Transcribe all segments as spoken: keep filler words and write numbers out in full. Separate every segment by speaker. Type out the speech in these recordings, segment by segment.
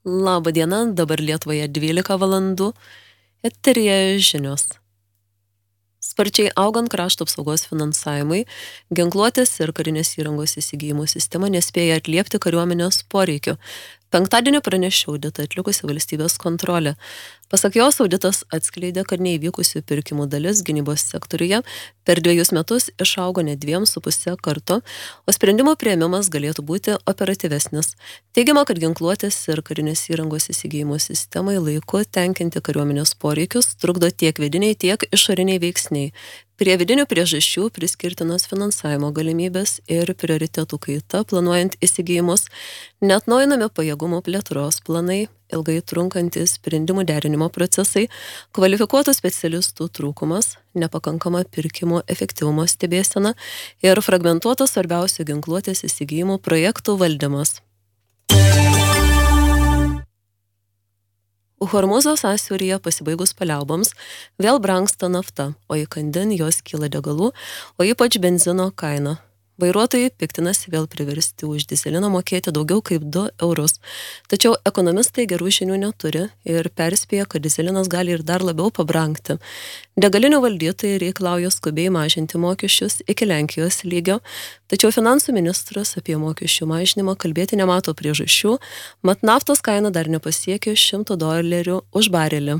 Speaker 1: Labą dieną, dabar Lietuvoje dvylika valandų, eteryje žinios. Sparčiai augant krašto apsaugos finansavimui, ginkluotės ir karinės įrangos įsigijimų sistema nespėja atliepti kariuomenės poreikių. Penktadienį pranešė auditą atlikusi valstybės kontrolė. Pasak jos, auditas atskleidė, kad neįvykusių pirkimų dalis gynybos sektoriuje per dviejus metus išaugo net dviem su pusė karto, o sprendimo priėmimas galėtų būti operatyvesnis. Teigiama, kad ginkluotės ir karinės įrangos įsigijimų sistemai laiku tenkinti kariuomenės poreikius trukdo tiek vidiniai, tiek išoriniai veiksniai. Prie vidinių priežasčių priskirtinos finansavimo galimybės ir prioritetų kaita planuojant įsigijimus, neatnaujinami pajėgumo plėtros planai, ilgai trunkantys sprendimų derinimo procesai, kvalifikuotų specialistų trūkumas, nepakankama pirkimo efektyvumo stebėsena ir fragmentuotas svarbiausių ginkluotės įsigijimų projektų valdymas. Hormūzo sąsiauryje pasibaigus paliauboms vėl brangsta nafta, o įkandin jos kyla degalų, o ypač benzino kaina. Vairuotojai piktinasi vėl priversti už dyzeliną mokėti daugiau kaip du eurus. Tačiau ekonomistai gerų žinių neturi ir perspėja, kad dyzelinas gali ir dar labiau pabrangti. Degalinių valdytojai reikalauja skubiai mažinti mokesčius iki Lenkijos lygio, tačiau finansų ministras apie mokesčių mažinimą kalbėti nemato priežasčių, mat naftos kaina dar nepasiekė šimto dolerių už barelį.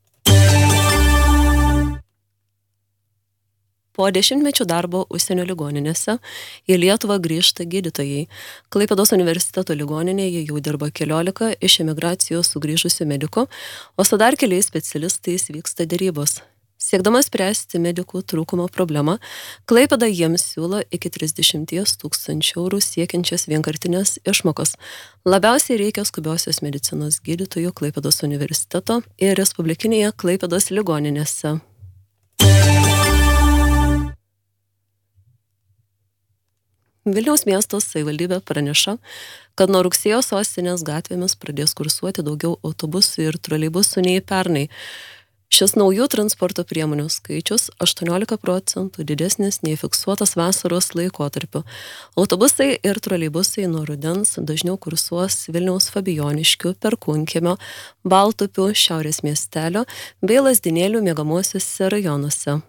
Speaker 1: Po dešimtmečių darbo užsienio ligoninėse į Lietuvą grįžta gydytojai. Klaipėdos universiteto ligoninėje jau dirba keliolika iš emigracijos sugrįžusių medikų, o su dar keliais specialistais vyksta derybos. Siekdama spręsti medikų trūkumo problemą, Klaipėda jiems siūlo iki trisdešimt tūkstančių eurų siekiančias vienkartinės išmokos. Labiausiai reikia skubiosios medicinos gydytojų Klaipėdos universiteto ir respublikinėje Klaipėdos ligoninėse. Vilniaus miesto savivaldybė praneša, kad nuo rugsėjo sostinės gatvėmis pradės kursuoti daugiau autobusų ir troleibusų nei pernai. Šis naujų transporto priemonių skaičius aštuoniolika procentų didesnis nei fiksuotas vasaros laikotarpiu. Autobusai ir troleibusai nuo rudens dažniau kursuos Vilniaus Fabijoniškių, Perkūnkiemio, Baltupių, Šiaurės miestelio bei Lazdynėlių miegamuosiuose rajonuose.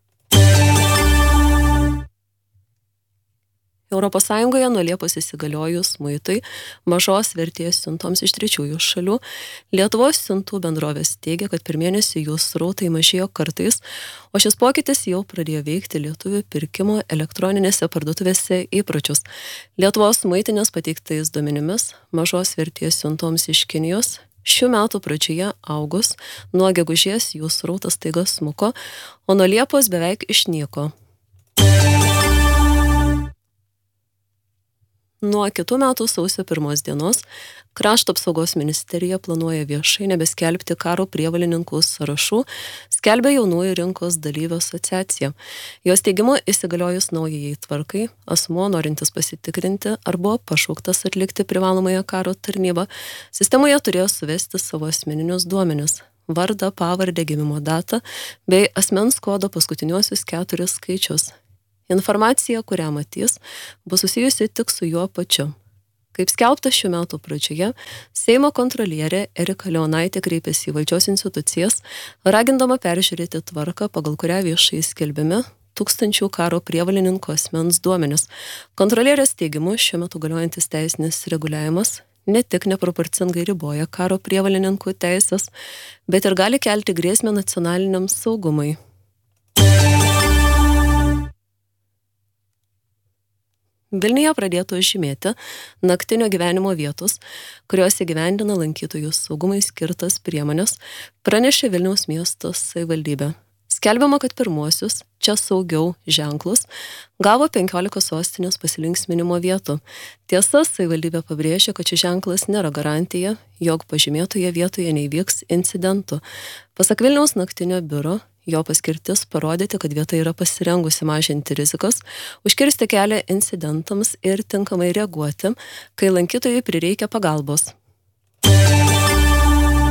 Speaker 1: Europos Sąjungoje nuo Liepos įsigaliojus muitui mažos vertės siuntoms iš trečiųjų šalių, Lietuvos siuntų bendrovės teigia, kad per mėnesį jų srautai mažėjo kartais, o šis pokytis jau pradėjo veikti lietuvių pirkimo elektroninėse parduotuvėse įpročius. Lietuvos muitinės pateiktais duomenimis mažos vertės siuntoms iš Kinijos šių metų pradžioje augus, nuo gegužės jų srautas staiga smuko, o nuo Liepos beveik išnyko. Nuo kitų metų sausio pirmos dienos Krašto apsaugos ministerija planuoja viešai nebeskelbti karo prievolininkų sąrašų, skelbia jaunųjų rinkos dalyvių asociacija. Jos teigimu, įsigaliojus naujai tvarkai, asmuo norintis pasitikrinti ar buvo pašauktas atlikti privalomąją karo tarnybą, sistemoje turėjo suvesti savo asmeninius duomenis – vardą, pavardę, gimimo datą bei asmens kodo paskutiniuosius keturis skaičius. Informacija, kurią matys, bus susijusi tik su juo pačiu. Kaip skelbta šių metų pradžioje, Seimo kontrolierė Erika Leonaitė kreipėsi į valdžios institucijas, ragindama peržiūrėti tvarką, pagal kurią viešai skelbiami tūkstančių karo prievolininkų asmens duomenis. Kontrolierės teigimu, šiuo metu galiojantis teisinis reguliavimas ne tik neproporcingai riboja karo prievolininkų teisės, bet ir gali kelti grėsmę nacionaliniam saugumui. Vilniuje pradėtų žymėti naktinio gyvenimo vietos, kurios įgyvendina lankytojų saugumai skirtas priemonės, pranešė Vilniaus miesto savivaldybė. Skelbiama, kad pirmuosius čia saugiau ženklus gavo penkiolika sostinės pasilinksminimo vietų. Tiesa, savivaldybė pabrėžė, kad šis ženklas nėra garantija, jog pažymėtoje vietoje neįvyks incidentų. Pasak Vilniaus naktinio biuro, jo paskirtis parodyti, kad vieta yra pasirengusi mažinti rizikas, užkirsti kelią incidentams ir tinkamai reaguoti, kai lankytojai prireikia pagalbos.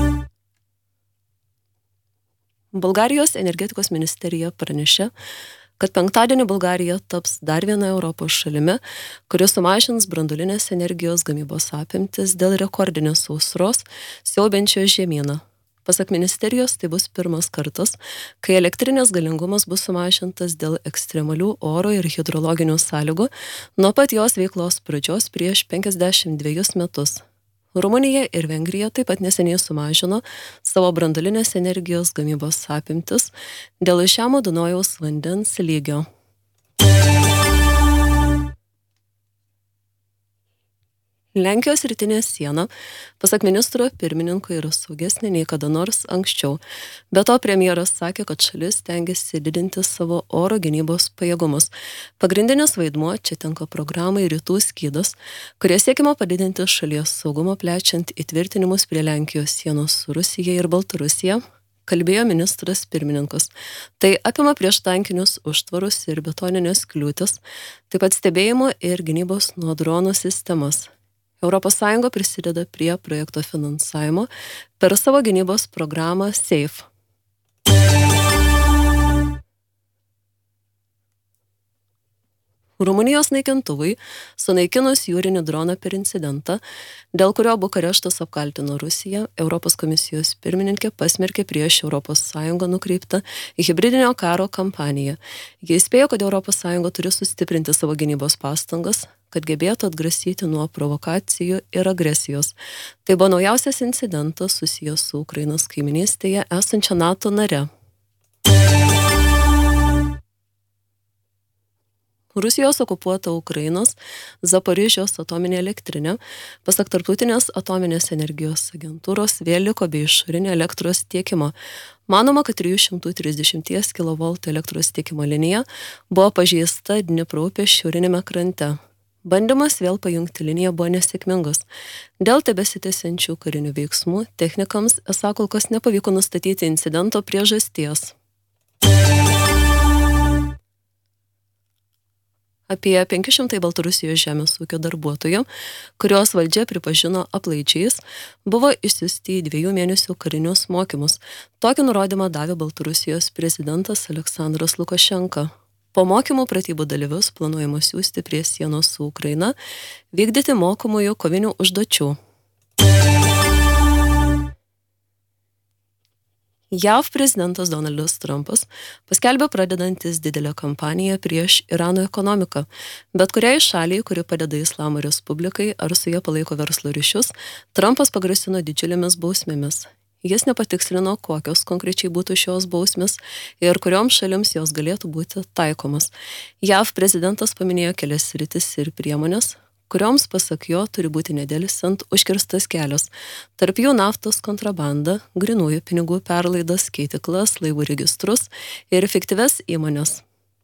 Speaker 1: Bulgarijos energetikos ministerija pranešė, kad penktadienį Bulgarija taps dar viena Europos šalimi, kuri sumažins branduolinės energijos gamybos apimtis dėl rekordinės sausros siaubiančios žemyną. Pasak ministerijos, tai bus pirmas kartas, kai elektrinės galingumas bus sumažintas dėl ekstremalių oro ir hidrologinių sąlygų nuo pat jos veiklos pradžios prieš penkiasdešimt dvejus metus. Rumunija ir Vengrija taip pat neseniai sumažino savo branduolinės energijos gamybos apimtis dėl žemo Dunojaus vandens lygio. Lenkijos rytinė siena, pasak ministro pirmininko, yra saugesnė nei kada nors anksčiau. Be to, premjeras sakė, kad šalis stengiasi didinti savo oro gynybos pajėgumus. Pagrindinis vaidmuo čia tenka programai Rytų skydas, kurie siekiama padidinti šalies saugumą plečiant įtvirtinimus prie Lenkijos sienos su Rusija ir Baltarusija, kalbėjo ministras pirmininkas. Tai apima prieštankinius užtvarus ir betoninės kliūtis, taip pat stebėjimo ir gynybos nuo dronų sistemas. Europos Sąjunga prisideda prie projekto finansavimo per savo gynybos programą SAFE. Rumunijos naikintuvai, sunaikinus jūrinį droną per incidentą, dėl kurio Bukareštas apkaltino Rusiją, Europos komisijos pirmininkė pasmerkė prieš Europos Sąjungą nukreiptą hibridinio karo kampaniją. Jie įspėjo, kad Europos Sąjunga turi sustiprinti savo gynybos pastangas, kad gebėtų atgrasyti nuo provokacijų ir agresijos. Tai buvo naujausias incidentas susijęs su Ukrainos kaiminystėje esančia NATO nare. Rusijos okupuota Ukrainos Zaporižės atominė elektrinė, pasak Tarptautinės atominės energijos agentūros, vėl liko be išorinio elektros tiekimo. Manoma, kad trijų šimtų trisdešimties kilovoltų elektros tiekimo linija buvo pažeista Dnipro upės šiaurinėme krante. Bandymas vėl pajungti liniją buvo nesėkmingas. Dėl tebesitęsiančių karinių veiksmų technikams esą kol kas nepavyko nustatyti incidento priežasties. Apie penki šimtai Baltarusijos žemės ūkio darbuotojų, kurios valdžia pripažino aplaidžiais, buvo išsiųsti į dviejų mėnesių karinius mokymus. Tokį nurodymą davė Baltarusijos prezidentas Aleksandras Lukašenka. Po mokymų pratybų dalyvius planuojama siųsti prie sienos su Ukraina, vykdyti mokomųjų kovinių užduočių. J A V prezidentas Donaldas Trumpas paskelbė pradedantis didelę kampaniją prieš Irano ekonomiką, bet kuriai šaliai, kuri padeda Islamo Respublikai ar su ja palaiko verslo ryšius, Trumpas pagrasino didžiulėmis bausmėmis. Jis nepatikslino, kokios konkrečiai būtų šios bausmės ir kurioms šalims jos galėtų būti taikomas. J A V prezidentas paminėjo kelias sritis ir priemonės, kurioms, pasak jo, turi būti nedelsiant užkirstas kelias. Tarp jų naftos kontrabanda, grynųjų pinigų perlaidas, keitiklas, laivų registrus ir fiktyves įmonės.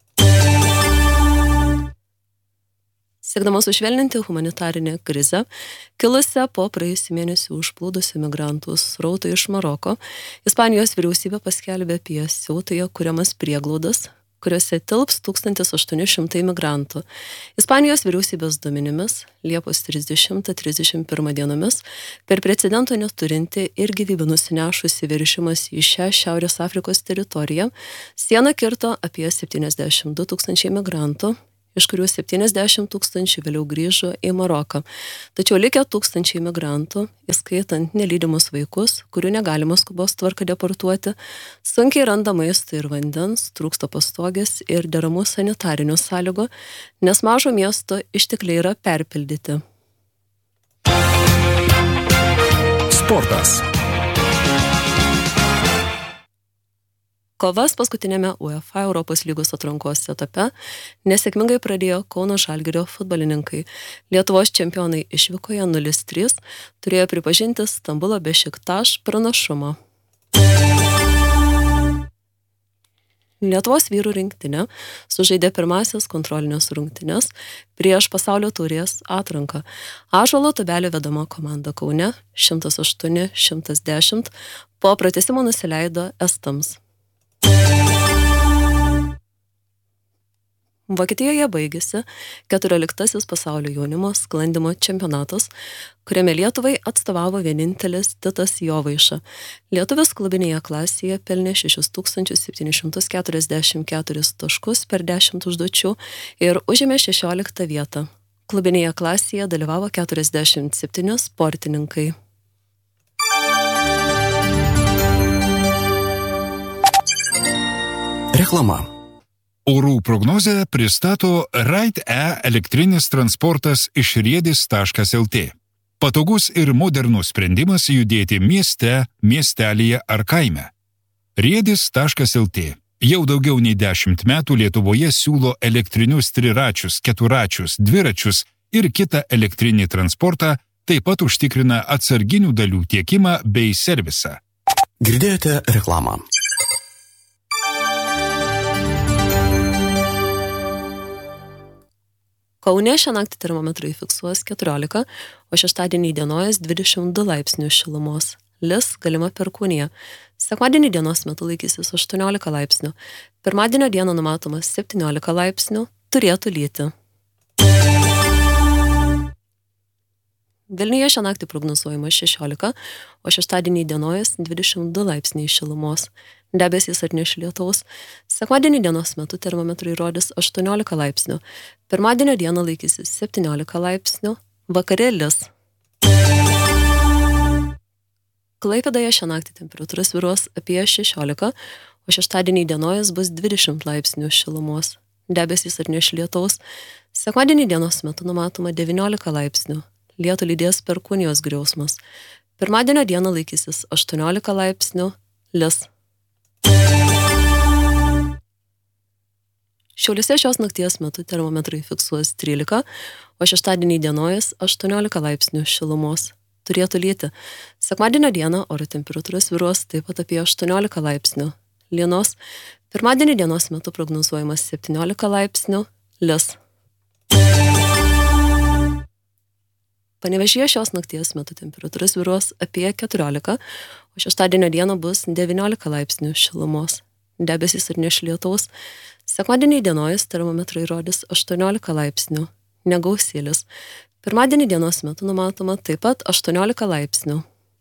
Speaker 1: Siekdama sušvelninti humanitarinę krizę, kilusią po praėjusį mėnesį užplūdusių migrantų srautų iš Maroko, Ispanijos vyriausybė paskelbė apie siautėje kuriamas prieglaudas, kuriuose tilps tūkstantis aštuoni šimtai migrantų. Ispanijos vyriausybės duomenimis Liepos trisdešimtą trisdešimt pirmą dienomis per precedento neturinti ir gyvybę nusinešusi veržimas į šią Šiaurės Afrikos teritoriją sieną kirto apie septyniasdešimt du tūkstančiai migrantų, iš kurių septyniasdešimt tūkstančių vėliau grįžo į Maroką. Tačiau likę tūkstančiai migrantų, įskaitant nelydimus vaikus, kurių negalima skubos tvarka deportuoti, sunkiai randa maisto ir vandens, trūksta pastogės ir deramų sanitarinių sąlygų, nes mažo miesto ištekliai yra perpildyti.
Speaker 2: Sportas.
Speaker 1: Kovas paskutinėme UEFA Europos lygos atrankos etape nesėkmingai pradėjo Kauno Žalgirio futbolininkai. Lietuvos čempionai išvykoje nulis trys turėjo pripažinti Stambulo Bešiktaš pranašumą. Lietuvos vyrų rinktinė sužaidė pirmasias kontrolinės rungtynes prieš pasaulio taurės atranką. Ąžuolo Tubelio vedama komanda Kaune šimtas aštuoni šimtas dešimt po pratęsimo nusileido estams. Vokietijoje baigėsi keturioliktasis pasaulio jaunimo sklandymo čempionatas, kuriame Lietuvai atstovavo vienintelis Titas Jovaiša. Lietuvis klubinėje klasėje pelnė šešis tūkstančius septynis šimtus keturiasdešimt keturis taškus per dešimt užduočių ir užėmė šešioliktą vietą. Klubinėje klasėje dalyvavo keturiasdešimt septyni sportininkai.
Speaker 2: Reklama. Orų prognozę pristato Ride-E elektrinis transportas iš riedis taškas lt. Patogus ir modernus sprendimas judėti mieste, miestelyje ar kaime. riedis taškas lt. Jau daugiau nei dešimt metų Lietuvoje siūlo elektrinius triračius, keturačius, dviračius ir kitą elektrinį transportą, taip pat užtikrina atsarginių dalių tiekimą bei servisą. Girdėjote reklamą.
Speaker 1: Kaune šią naktį termometrai fiksuos keturiolika, o šeštadienį įdienojus dvidešimt du laipsnių šilumos. Lis galima perkūnija. Sekmadienį dienos metu laikysis aštuoniolika laipsnių. Pirmadienio dieną numatomas septyniolika laipsnių, turėtų lyti. Vilniuje šią naktį prognozuojama šešiolika, o šeštadienį įdienojus dvidešimt du laipsniai šilumos. Debesys atneš lietaus. Sekmadienį dienos metu termometrai rodys aštuoniolika laipsnių. Pirmadienio dieną laikysis septyniolika laipsnių. Vakare lis. Klaipėdoje šią naktį temperatūra svyruos apie šešiolika, o šeštadienį įdienojus bus dvidešimt laipsnių šilumos. Debesys atneš lietaus. Sekmadienį dienos metu numatoma devyniolika laipsnių. Lietų lydės perkūnijos griausmas. Pirmadienio dieną laikysis aštuoniolika laipsnių. Lis. Šiauliuose šios nakties metu termometrai fiksuos trylika, o šeštadienį įdienojus aštuoniolika laipsnių šilumos. Turėtų lyti. Sekmadienio dieną oro temperatūra svyruos taip pat apie aštuoniolika laipsnių. Lynos. Pirmadienį dienos metu prognozuojamas septyniolika laipsnių. Lis. Panevėžyje šios nakties metu temperatūra svyruos apie keturiolika, o šeštadienio dieną bus devyniolika laipsnių šilumos. Debesys atneš lietaus. Sekmadienį įdienojus termometrai rodys aštuoniolika laipsnių. Negausėlis. Pirmadienį dienos metu numatoma taip pat aštuoniolika laipsnių.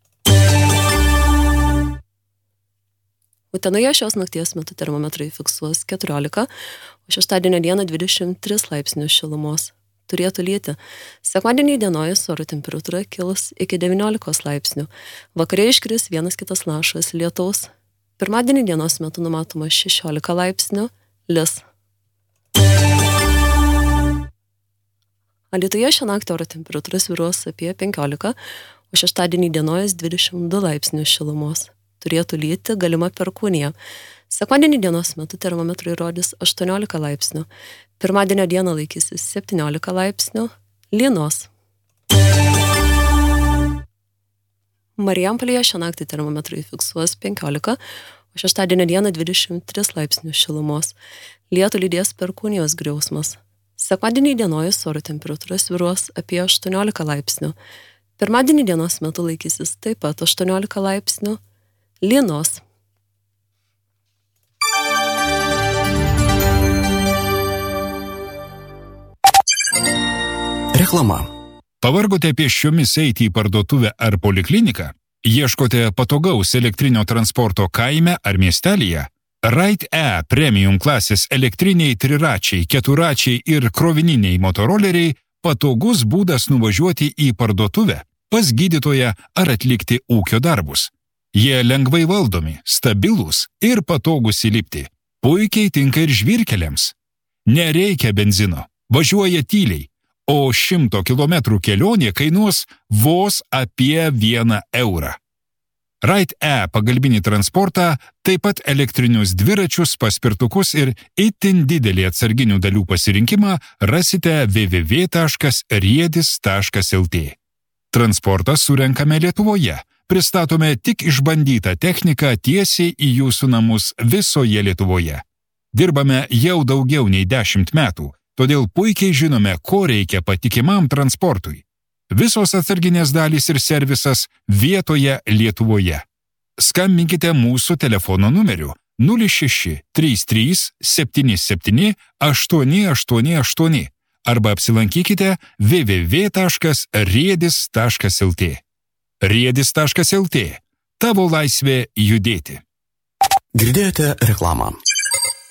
Speaker 1: Utenoje šios nakties metu termometrai fiksuos keturiolika, o šeštadienio dieną dvidešimt tris laipsnių šilumos. Turėtų lyti. Sekmadienį įdienojus oro temperatūra kils iki devyniolikos laipsnių. Vakare iškris vienas kitas lašas lietaus. Pirmadienį dienos metu numatoma šešiolika laipsnių. Lis. Alytuje šią naktį oro temperatūra svyruos apie penkiolika, o šeštadienį įdienojus dvidešimt du laipsnių šilumos. Turėtų lyti, galima perkūnija. Sekmadienį dienos metu termometrai rodys aštuoniolika laipsnių. Pirmadienio dieną laikysis septyniolika laipsnių. Lynos. Marijampolėje šią naktį termometrai fiksuos penkiolika, o šeštadienio dieną dvidešimt tris laipsnių šilumos. Lietų lydės perkūnijos griausmas. Sekmadienį įdienojus oro temperatūra svyruos apie aštuoniolika laipsnių. Pirmadienį dienos metu laikysis taip pat aštuoniolika laipsnių. Lynos.
Speaker 2: Reklama. Pavargote pėsčiomis eiti į parduotuvę ar polikliniką? Ieškote patogaus elektrinio transporto kaime ar miestelyje? Ride-E premium klasės elektriniai triračiai, keturačiai ir krovininiai motoroleriai patogus būdas nuvažiuoti į parduotuvę, pas gydytoją ar atlikti ūkio darbus. Jie lengvai valdomi, stabilūs ir patogus įlipti. Puikiai tinka ir žvyrkeliams. Nereikia benzino, važiuoja tyliai, o šimto kilometrų kelionė kainuos vos apie vieną eurą. Ride-E pagalbinį transportą, taip pat elektrinius dviračius, paspirtukus ir itin didelį atsarginių dalių pasirinkimą rasite w w w taškas riedis taškas lt. Transportą surenkame Lietuvoje. Pristatome tik išbandytą techniką tiesiai į jūsų namus visoje Lietuvoje. Dirbame jau daugiau nei dešimt metų, todėl puikiai žinome, ko reikia patikimam transportui. Visos atsarginės dalys ir servisas vietoje Lietuvoje. Skambinkite mūsų telefono numeriu nulis šeši trys trys septyni septyni aštuoni aštuoni aštuoni arba apsilankykite w w w taškas riedis taškas l t. riedis taškas l t. Tavo laisvė judėti.
Speaker 3: Girdėjote reklamą.